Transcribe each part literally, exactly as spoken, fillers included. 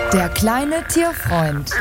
Der kleine Tierfreund.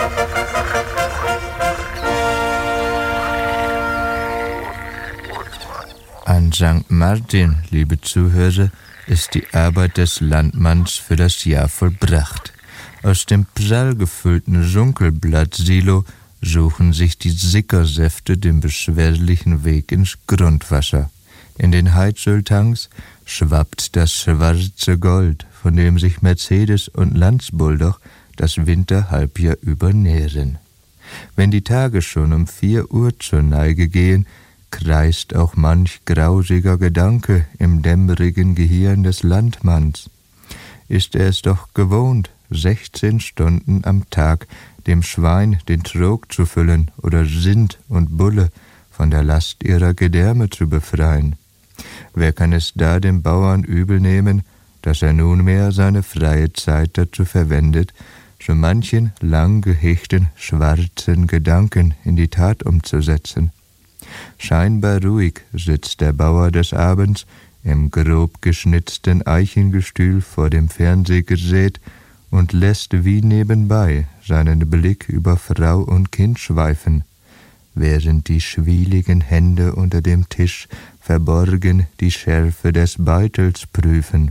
An Sankt Martin, liebe Zuhörer, ist die Arbeit des Landmanns für das Jahr vollbracht. Aus dem prall gefüllten Sunkelblattsilo suchen sich die Sickersäfte den beschwerlichen Weg ins Grundwasser. In den Heizöltanks schwappt das schwarze Gold, von dem sich Mercedes und Landsbulldog das Winterhalbjahr über nähren. Wenn die Tage schon um vier Uhr zur Neige gehen, kreist auch manch grausiger Gedanke im dämmerigen Gehirn des Landmanns. Ist er es doch gewohnt, sechzehn Stunden am Tag dem Schwein den Trog zu füllen oder Rind und Bulle von der Last ihrer Gedärme zu befreien? Wer kann es da dem Bauern übel nehmen, dass er nunmehr seine freie Zeit dazu verwendet, so manchen lang gehegten schwarzen Gedanken in die Tat umzusetzen? Scheinbar ruhig sitzt der Bauer des Abends im grob geschnitzten Eichengestühl vor dem Fernsehgerät und lässt wie nebenbei seinen Blick über Frau und Kind schweifen, während die schwieligen Hände unter dem Tisch verborgen die Schärfe des Beutels prüfen.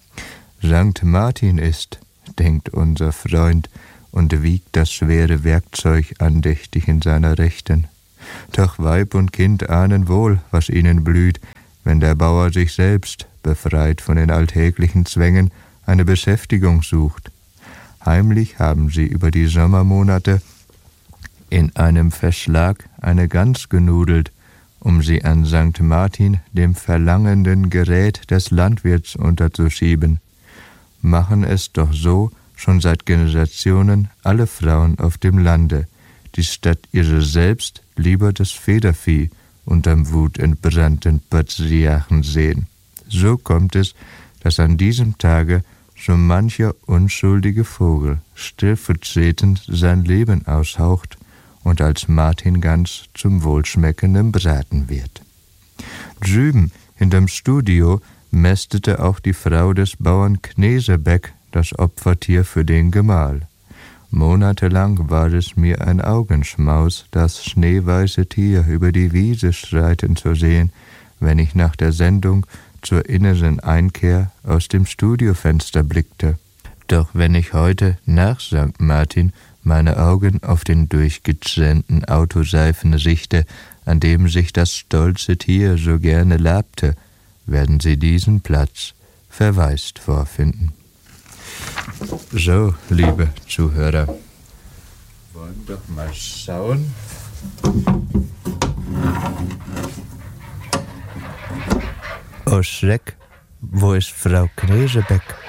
Sankt Martin ist, denkt unser Freund, und wiegt das schwere Werkzeug andächtig in seiner Rechten. Doch Weib und Kind ahnen wohl, was ihnen blüht, wenn der Bauer sich selbst, befreit von den alltäglichen Zwängen, eine Beschäftigung sucht. Heimlich haben sie über die Sommermonate in einem Verschlag eine Gans genudelt, um sie an Sankt Martin, dem verlangenden Gerät des Landwirts, unterzuschieben. Machen es doch so schon seit Generationen alle Frauen auf dem Lande, die statt ihrer selbst lieber das Federvieh unterm wutentbrannten Patriarchen sehen. So kommt es, dass an diesem Tage so mancher unschuldige Vogel stellvertretend sein Leben aushaucht und als Martingans zum wohlschmeckenden Braten wird. Drüben hinterm Studio mästete auch die Frau des Bauern Knesebeck das Opfertier für den Gemahl. Monatelang war es mir ein Augenschmaus, das schneeweiße Tier über die Wiese schreiten zu sehen, wenn ich nach der Sendung zur inneren Einkehr aus dem Studiofenster blickte. Doch wenn ich heute nach Sankt Martin meine Augen auf den durchgetrennten Autoseifen richte, an dem sich das stolze Tier so gerne labte, werden Sie diesen Platz verwaist vorfinden. So, liebe Zuhörer, wollen doch mal schauen. Oh Schreck, wo ist Frau Knesebeck?